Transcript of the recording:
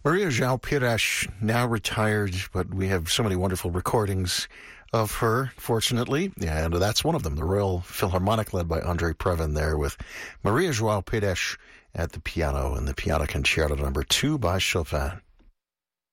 Maria João Pires, now retired, but we have so many wonderful recordings of her, fortunately, and that's one of them, the Royal Philharmonic, led by Andre Previn there, with Maria João Pires at the piano, and the Piano Concerto number 2 by Chopin.